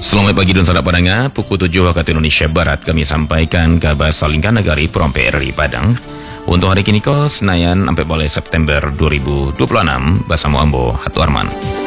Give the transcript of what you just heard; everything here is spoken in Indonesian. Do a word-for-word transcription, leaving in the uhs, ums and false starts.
Selamat pagi dan salam pendengar, pukul tujuh waktu Indonesia Barat kami sampaikan kabar salingkan negari Perompe R I Padang. Untuk hari kini ko Senayan sampai boleh September dua ribu dua puluh enam bersama Ambo Hatu Arman.